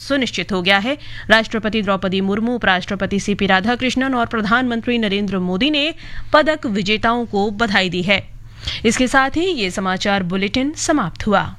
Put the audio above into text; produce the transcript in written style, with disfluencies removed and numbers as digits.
सुनिश्चित हो गया है। राष्ट्रपति द्रौपदी मुर्मू, उपराष्ट्रपति सीपी राधाकृष्णन और प्रधानमंत्री नरेंद्र मोदी ने पदक विजेताओं को बधाई दी है। इसके साथ ही ये समाचार बुलेटिन समाप्त हुआ।